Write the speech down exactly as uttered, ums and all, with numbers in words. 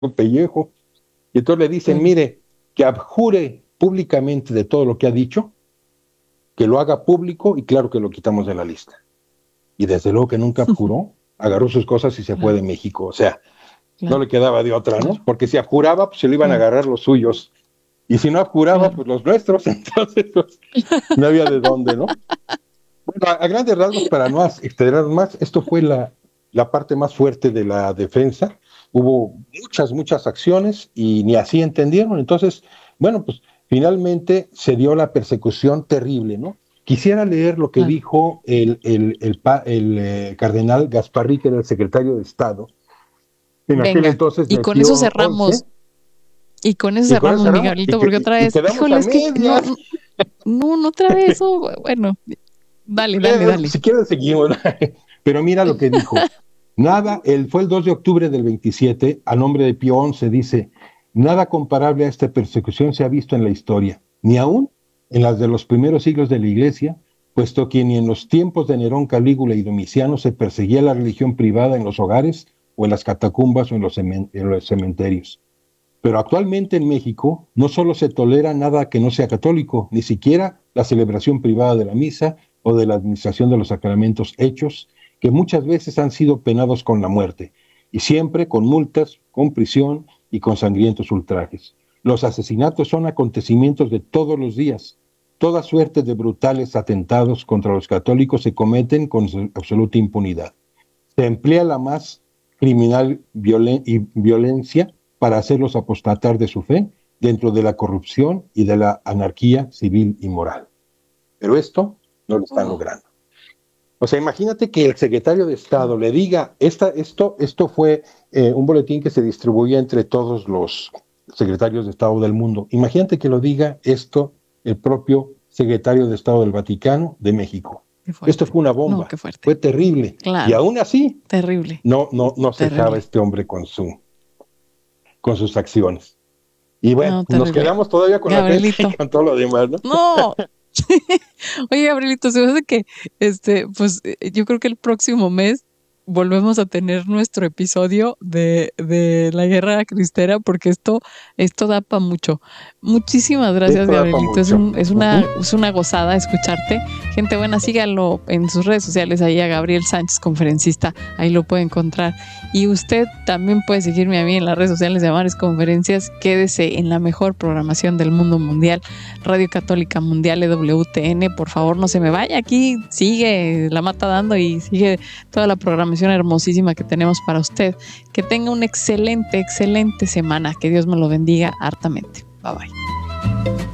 pellejo. Y entonces le dicen, Mm. mire, que abjure públicamente de todo lo que ha dicho, que lo haga público y claro que lo quitamos de la lista. Y desde luego que nunca abjuró, agarró sus cosas y se fue Claro, de México. O sea, no claro, le quedaba de otra, ¿no? claro, Porque si abjuraba, pues se le iban a claro, agarrar los suyos. Y si no abjuraba, claro. pues los nuestros. Entonces, pues, no había de dónde, ¿no? Bueno, a, a grandes rasgos, para no extendernos más, esto fue la, la parte más fuerte de la defensa. Hubo muchas, muchas acciones y ni así entendieron. Entonces, bueno, pues finalmente se dio la persecución terrible, ¿no? Quisiera leer lo que Claro. dijo el, el, el, el, el eh, cardenal Gasparrí, que era el secretario de Estado, en aquel Venga, entonces y del con eso Pío once, cerramos, y con eso y con eso cerramos, cerramos, y, Miguelito, que, porque y, otra y vez, quedamos híjole, a es que no, medias. no, no otra vez, eso, bueno, dale, dale, Bueno, dale. si quieren seguimos. Pero mira lo que dijo. Nada, él fue el dos de octubre del veintisiete, a nombre de Pío once, dice, nada comparable a esta persecución se ha visto en la historia, ni aún en las de los primeros siglos de la Iglesia, puesto que ni en los tiempos de Nerón, Calígula y Domiciano se perseguía la religión privada en los hogares o en las catacumbas o en los, en los cementerios. Pero actualmente en México no solo se tolera nada que no sea católico, ni siquiera la celebración privada de la misa o de la administración de los sacramentos hechos, que muchas veces han sido penados con la muerte, y siempre con multas, con prisión y con sangrientos ultrajes. Los asesinatos son acontecimientos de todos los días. Toda suerte de brutales atentados contra los católicos se cometen con absoluta impunidad. Se emplea la más criminal violen y violencia para hacerlos apostatar de su fe dentro de la corrupción y de la anarquía civil y moral. Pero esto no lo están Oh, logrando. O sea, imagínate que el secretario de Estado le diga, esta, esto, esto fue eh, un boletín que se distribuía entre todos los secretarios de Estado del mundo. Imagínate que lo diga esto el propio secretario de Estado del Vaticano de México. qué Esto fuerte. fue una No, bomba, qué fuerte. fue terrible. Y Claro, aún así, terrible, no, no, no cesaba terrible. este hombre con, su, con sus acciones. Y bueno, No, nos terrible. quedamos todavía con la defensa y Gabrielito. con todo lo demás, ¿no? No. Oye, Gabrielito, se me hace que, este, pues eh, yo creo que el próximo mes volvemos a tener nuestro episodio de, de la guerra cristera, porque esto, esto da para mucho. Muchísimas gracias, Esto da para Gabrielito. Es mucho. un, es una, Uh-huh. es una gozada escucharte. Gente buena, síganlo en sus redes sociales, ahí a Gabriel Sánchez, conferencista, ahí lo puede encontrar. Y usted también puede seguirme a mí en las redes sociales de Amares Conferencias. Quédese en la mejor programación del mundo mundial, Radio Católica Mundial, E W T N. Por favor, no se me vaya. Aquí sigue La Mata Dando y sigue toda la programación hermosísima que tenemos para usted. Que tenga una excelente, excelente semana. Que Dios me lo bendiga hartamente. Bye bye.